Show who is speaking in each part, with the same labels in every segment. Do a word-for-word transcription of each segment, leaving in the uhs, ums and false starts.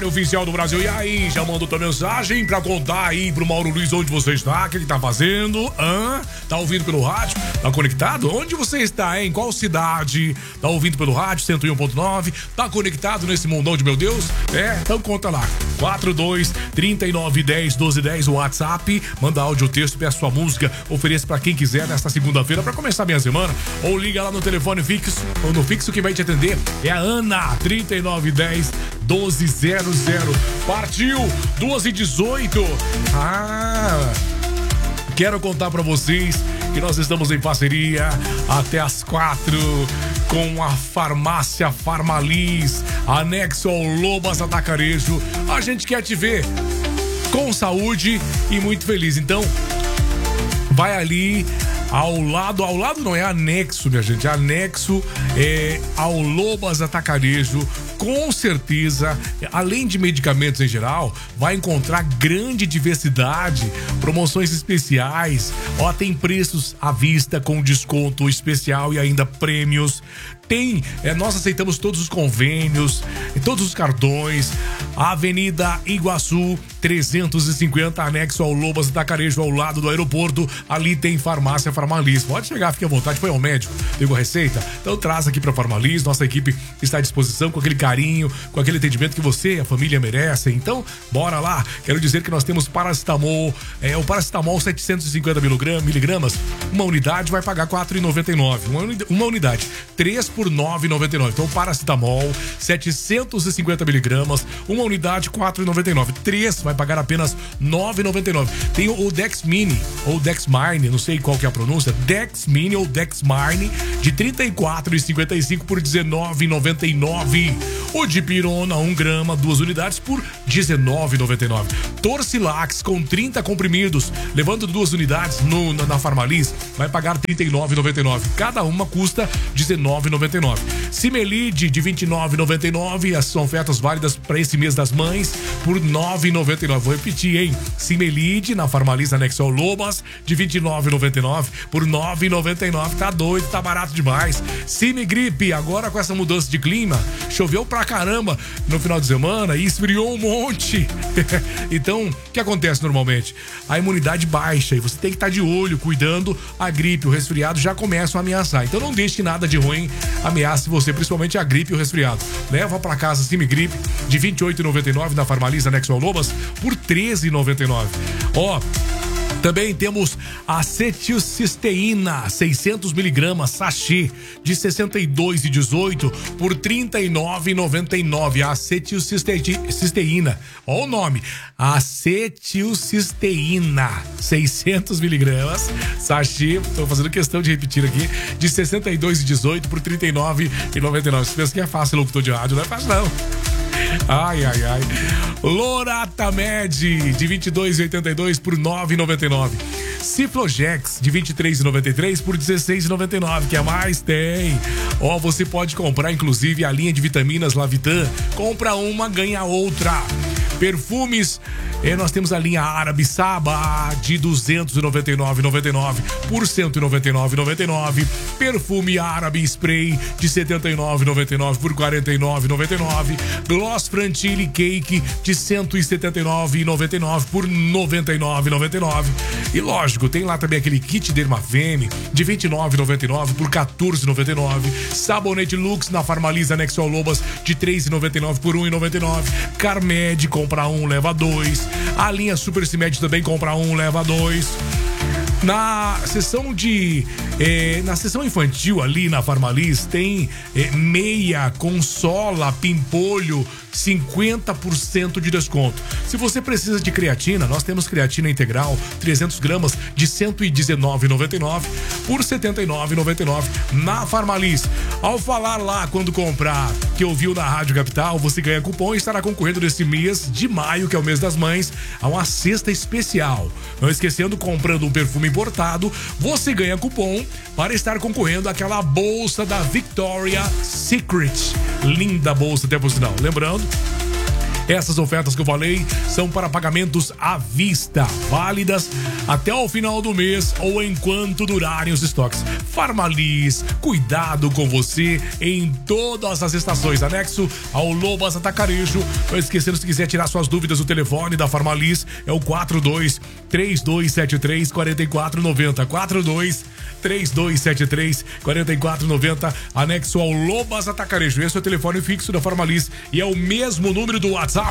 Speaker 1: Oficial do Brasil. E aí, já mandou tua mensagem pra contar aí pro Mauro Luiz onde você está, o que ele tá fazendo? Hã? Tá ouvindo pelo rádio? Tá conectado? Onde você está, hein? Qual cidade? Tá ouvindo pelo rádio cento e um ponto nove? Tá conectado nesse mundão de meu Deus? É, então conta lá. quatro dois, trinta e nove, dez, doze, dez, o WhatsApp. Manda áudio, texto, peça sua música. Ofereça pra quem quiser nesta segunda-feira pra começar a minha semana. Ou liga lá no telefone fixo, ou no fixo que vai te atender. É a Ana, trinta e nove, dez, doze, zero zero. Partiu, duas e dezoito. Ah, quero contar pra vocês que nós estamos em parceria até as quatro com a farmácia Farmalis, anexo ao Lobas Atacarejo. A gente quer te ver com saúde e muito feliz. Então, vai ali ao lado, ao lado não é anexo, minha gente, anexo é ao Lobas Atacarejo. Com certeza, além de medicamentos em geral, vai encontrar grande diversidade, promoções especiais. Ó, tem preços à vista com desconto especial e ainda prêmios. Tem, é, nós aceitamos todos os convênios, todos os cartões. A Avenida Iguaçu trezentos e cinquenta, anexo ao Lobas Atacarejo, ao lado do aeroporto. Ali tem farmácia Farmalis. Pode chegar, fique à vontade. Foi ao médico, pegou receita? Então traz aqui pra Farmalis. Nossa equipe está à disposição com aquele carinho, com aquele atendimento que você e a família merecem. Então, bora lá. Quero dizer que nós temos paracetamol, é, o paracetamol setecentos e cinquenta miligramas. Uma unidade vai pagar quatro reais e noventa e nove centavos. Uma, uma unidade, três por nove reais e noventa e nove centavos. Então, paracetamol setecentos e cinquenta miligramas, uma unidade, quatro reais e noventa e nove centavos. Três vai pagar apenas nove reais e noventa e nove centavos. Tem o Dex Mini ou Dex Mine, não sei qual que é a pronúncia, Dex Mini ou Dex Mine, de trinta e quatro reais e cinquenta e cinco centavos por dezenove reais e noventa e nove centavos. O Dipirona, um grama, duas unidades por dezenove reais e noventa e nove centavos. Torcilax com trinta comprimidos, levando duas unidades no, na, na Farmalis, vai pagar trinta e nove reais e noventa e nove centavos. Cada uma custa dezenove reais e noventa e nove centavos. Cimelide de vinte e nove reais e noventa e nove centavos. As são ofertas válidas para esse mês das mães por nove reais e noventa e nove centavos. Vou repetir, hein? Cimelide na Farmalis anexo ao Lobas de vinte e nove reais e noventa e nove centavos por nove reais e noventa e nove centavos. Tá doido, tá barato demais. Cimigripe, agora com essa mudança de clima, choveu pra caramba no final de semana e esfriou um monte. Então, o que acontece normalmente? A imunidade baixa e você tem que estar de olho, cuidando. A gripe, o resfriado já começam a ameaçar. Então não deixe que nada de ruim ameace você, principalmente a gripe e o resfriado. Leva pra casa Cimigripe de vinte e oito reais e noventa e nove centavos na Farmalis anexo ao Lobas por treze reais e noventa e nove centavos. Ó, também temos acetilcisteína, seiscentos miligramas, sachê, de sessenta e dois reais e dezoito centavos por trinta e nove reais e noventa e nove centavos. Acetilcisteína, ó o nome, acetilcisteína, seiscentos miligramas, sachê, tô fazendo questão de repetir aqui, de sessenta e dois reais e dezoito centavos por trinta e nove reais e noventa e nove centavos. Você pensa que é fácil, locutor de rádio? Não é fácil, não. Ai, ai, ai. Loratamed, de vinte e dois reais e oitenta e dois centavos por nove reais e noventa e nove centavos. Ciflojex, de vinte e três reais e noventa e três centavos por dezesseis reais e noventa e nove centavos. Quer mais? Tem. Ó, você pode comprar, inclusive, a linha de vitaminas Lavitan. Compra uma, ganha outra. Perfumes, eh, nós temos a linha Árabe Saba de duzentos e noventa e nove reais e noventa e nove centavos por cento e noventa e nove reais e noventa e nove centavos. Perfume Árabe Spray de setenta e nove reais e noventa e nove centavos por quarenta e nove reais e noventa e nove centavos. Gloss Frantili Cake de cento e setenta e nove reais e noventa e nove centavos por noventa e nove reais e noventa e nove centavos. E lógico, tem lá também aquele kit Dermafeme de vinte e nove reais e noventa e nove centavos por quatorze reais e noventa e nove centavos. Sabonete Lux na Farmalis anexo ao Lobas de três reais e noventa e nove centavos por um real e noventa e nove centavos. Carmed, compra um, leva dois. A linha Super Cimed também, compra um, leva dois. Na sessão de eh, na sessão infantil ali na Farmalis tem eh, meia, consola, pimpolho, cinquenta por cento de desconto. Se você precisa de creatina, nós temos creatina integral trezentos gramas de cento e dezenove reais e noventa e nove centavos por setenta e nove reais e noventa e nove centavos na Farmalis. Ao falar lá quando comprar, que ouviu na Rádio Capital, você ganha cupom e estará concorrendo nesse mês de maio, que é o mês das mães, a uma cesta especial. Não esquecendo, comprando um perfume importado, você ganha cupom para estar concorrendo àquela bolsa da Victoria's Secret. Linda bolsa, até por sinal. Lembrando Essas ofertas que eu falei são para pagamentos à vista, válidas até o final do mês ou enquanto durarem os estoques. Farmalis, cuidado com você em todas as estações. Anexo ao Lobas Atacarejo. Não esquecendo, se quiser tirar suas dúvidas, o telefone da Farmalis é o quatro dois três dois sete três quatro quatro nove zero. quatro dois três dois sete três quatro quatro nove zero. Anexo ao Lobas Atacarejo. Esse é o telefone fixo da Farmalis e é o mesmo número do WhatsApp.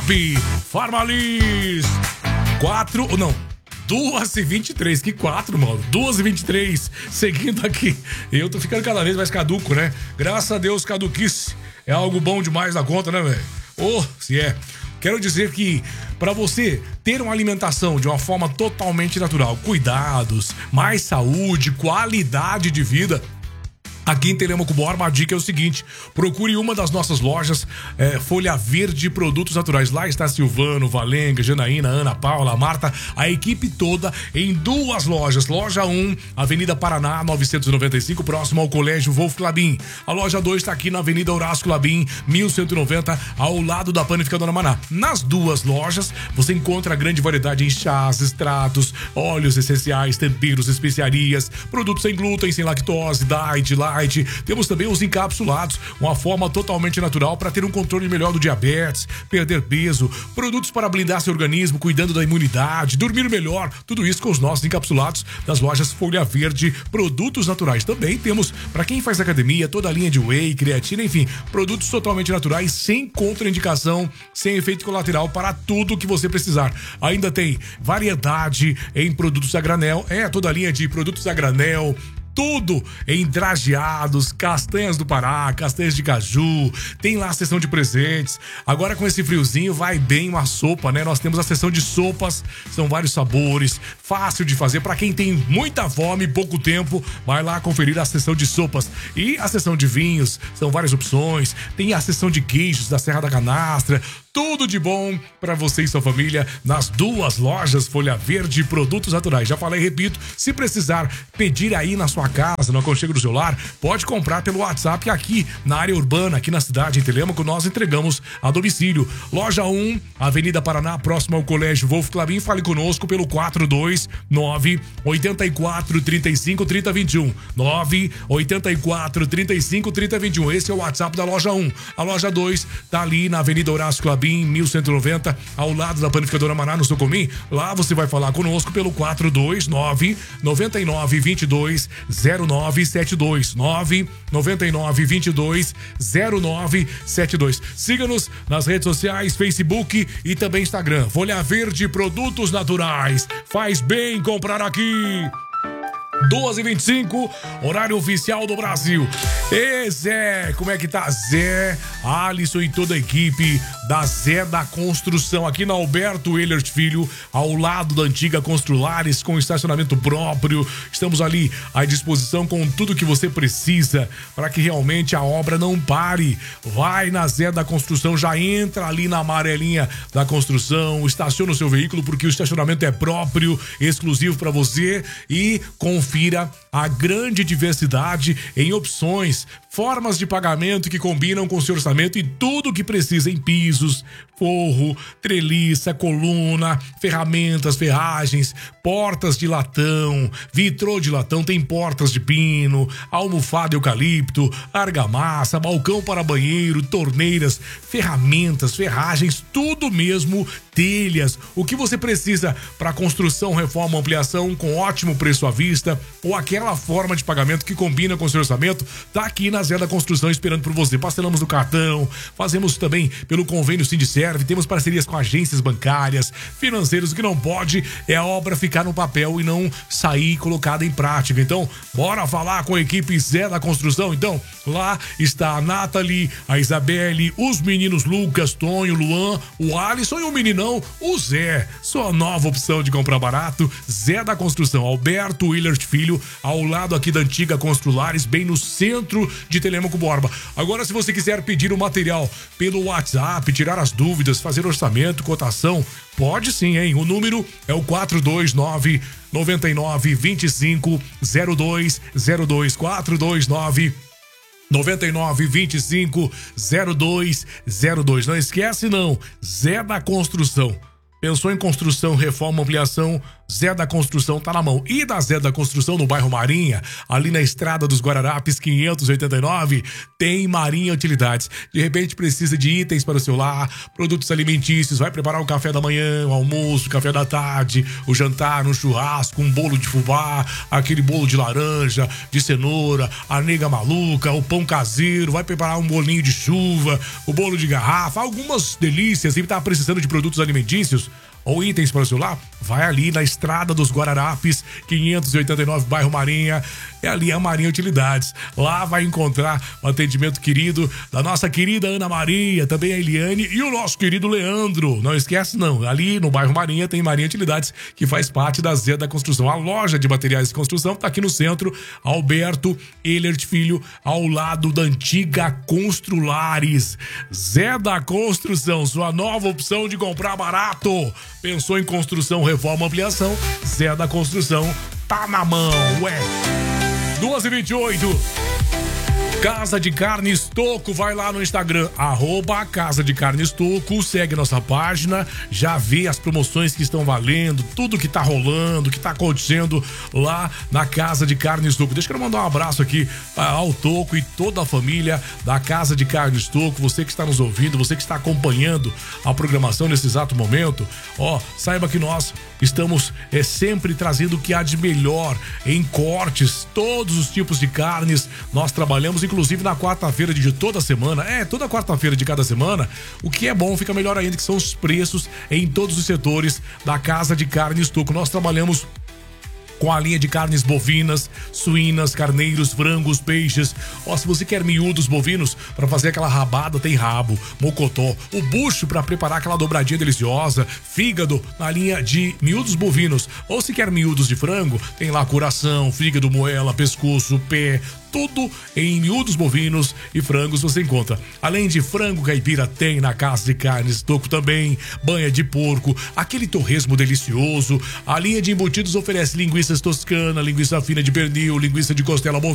Speaker 1: Farmalis quatro, não, duas e vinte e três, que quatro, mano, duas e vinte e três, seguindo aqui, eu tô ficando cada vez mais caduco, né, graças a Deus, caduquice é algo bom demais da conta, né, velho, oh, se é, quero dizer que para você ter uma alimentação de uma forma totalmente natural, cuidados, mais saúde, qualidade de vida, aqui em Telêmaco Borba, a dica é o seguinte: procure uma das nossas lojas é, Folha Verde Produtos Naturais. Lá está Silvano, Valenga, Janaína, Ana Paula, Marta, a equipe toda em duas lojas. Loja um, Avenida Paraná, novecentos e noventa e cinco, próximo ao Colégio Wolf Clabin. A loja dois está aqui na Avenida Horácio Clabin, mil cento e noventa, ao lado da Panificadora Maná. Nas duas lojas, você encontra grande variedade em chás, extratos, óleos essenciais, temperos, especiarias, produtos sem glúten, sem lactose, diet, light. Temos também os encapsulados, uma forma totalmente natural para ter um controle melhor do diabetes, perder peso, produtos para blindar seu organismo, cuidando da imunidade, dormir melhor, tudo isso com os nossos encapsulados das lojas Folha Verde Produtos Naturais. Também temos, para quem faz academia, toda a linha de whey, creatina, enfim, produtos totalmente naturais, sem contraindicação, sem efeito colateral, para tudo que você precisar. Ainda tem variedade em produtos a granel, é toda a linha de produtos a granel, tudo em drageados, castanhas do Pará, castanhas de caju, tem lá a seção de presentes. Agora com esse friozinho vai bem uma sopa, né? Nós temos a seção de sopas, são vários sabores, fácil de fazer para quem tem muita fome e pouco tempo, vai lá conferir a seção de sopas. E a seção de vinhos, são várias opções, tem a seção de queijos da Serra da Canastra, tudo de bom para você e sua família nas duas lojas Folha Verde Produtos Naturais. Já falei e repito, se precisar pedir aí na sua casa, no aconchego do seu lar, pode comprar pelo WhatsApp aqui na área urbana, aqui na cidade, em Telêmaco, nós entregamos a domicílio. Loja um, Avenida Paraná, próximo ao Colégio Wolf Clabin. Fale conosco pelo quatro dois nove oito quatro três cinco três zero dois um. nove oito quatro três cinco três zero dois um. Esse é o WhatsApp da loja um. A loja dois tá ali na Avenida Horácio Clabin, mil cento e noventa, ao lado da Panificadora Maná, no Sucumim. Lá você vai falar conosco pelo quatro dois nove nove nove dois dois zero nove sete dois. nove nove nove dois dois zero nove sete dois. Siga-nos nas redes sociais, Facebook e também Instagram. Folha Verde Produtos Naturais. Faz bem comprar aqui. duas e vinte e cinco, horário oficial do Brasil. E Zé, como é que tá? Zé, Alisson e toda a equipe da Zé da Construção, aqui na Alberto Ehlert Filho, ao lado da antiga Construlares, com estacionamento próprio. Estamos ali à disposição com tudo que você precisa para que realmente a obra não pare. Vai na Zé da Construção, já entra ali na amarelinha da construção, estaciona o seu veículo, porque o estacionamento é próprio, exclusivo para você, e confira a grande diversidade em opções, formas de pagamento que combinam com o seu orçamento e tudo que precisa em pisos, forro, treliça, coluna, ferramentas, ferragens, portas de latão, vitrô de latão, tem portas de pino, almofada eucalipto, argamassa, balcão para banheiro, torneiras, ferramentas, ferragens, tudo mesmo, telhas, o que você precisa para construção, reforma, ampliação com ótimo preço à vista ou aquela forma de pagamento que combina com o seu orçamento, tá aqui na Zé da Construção esperando por você. Parcelamos no cartão, fazemos também pelo convênio Sindiserve, temos parcerias com agências bancárias, financeiros. O que não pode é a obra ficar no papel e não sair colocada em prática. Então, bora falar com a equipe Zé da Construção. Então, lá está a Nathalie, a Isabelle, os meninos Lucas, Tonho, Luan, o Alisson e o meninão, o Zé. Sua nova opção de comprar barato, Zé da Construção, Alberto Ehlert Filho, ao lado aqui da antiga Construlares, bem no centro de Telêmaco Borba. Agora, se você quiser pedir o material pelo WhatsApp, tirar as dúvidas, fazer orçamento, cotação, pode sim, hein? O número é o quatro dois nove nove nove dois cinco zero dois zero dois, quatro dois nove noventa e nove, vinte e cinco, zero dois zero dois. Não esquece não, Zé da Construção. Pensou em construção, reforma, ampliação, Zé da Construção tá na mão. E da Zé da Construção no bairro Marinha, ali na Estrada dos Guararapes quinhentos e oitenta e nove, tem Marinha Utilidades. De repente precisa de itens para o seu lar, produtos alimentícios, vai preparar o café da manhã, o almoço, o café da tarde, o jantar, um churrasco, um bolo de fubá, aquele bolo de laranja, de cenoura, a nega maluca, o pão caseiro, vai preparar um bolinho de chuva, o bolo de garrafa, algumas delícias. E tá precisando de produtos alimentícios ou itens para o celular, vai ali na Estrada dos Guararapes, quinhentos e oitenta e nove, bairro Marinha. É ali a Marinha Utilidades. Lá vai encontrar o atendimento querido da nossa querida Ana Maria, também a Eliane e o nosso querido Leandro. Não esquece não, ali no bairro Marinha tem Marinha Utilidades, que faz parte da Zé da Construção. A loja de materiais de construção tá aqui no centro, Alberto Ehlert Filho, ao lado da antiga Construlares. Zé da Construção, sua nova opção de comprar barato. Pensou em construção, reforma, ampliação? Zé da Construção tá na mão, ué. duas e vinte e oito. Casa de Carne Estoco, vai lá no Instagram, arroba Casa de Carne Estoco, segue nossa página, já vê as promoções que estão valendo, tudo que tá rolando, que tá acontecendo lá na Casa de Carne Estoco. Deixa eu mandar um abraço aqui ao Toco e toda a família da Casa de Carne Estoco, você que está nos ouvindo, você que está acompanhando a programação nesse exato momento, ó, saiba que nós estamos é, sempre trazendo o que há de melhor em cortes, todos os tipos de carnes, nós trabalhamos inclusive na quarta-feira de toda semana, é, toda quarta-feira de cada semana, o que é bom, fica melhor ainda, que são os preços em todos os setores da Casa de Carne Estoco. Nós trabalhamos com a linha de carnes bovinas, suínas, carneiros, frangos, peixes. Ó, se você quer miúdos bovinos para fazer aquela rabada, tem rabo, mocotó, o bucho para preparar aquela dobradinha deliciosa, fígado na linha de miúdos bovinos. Ou se quer miúdos de frango, tem lá coração, fígado, moela, pescoço, pé, tudo em miúdos bovinos e frangos você encontra. Além de frango caipira, tem na Casa de Carnes Estoco também, banha de porco, aquele torresmo delicioso. A linha de embutidos oferece linguiças toscana, linguiça fina de pernil, linguiça de costela bovina,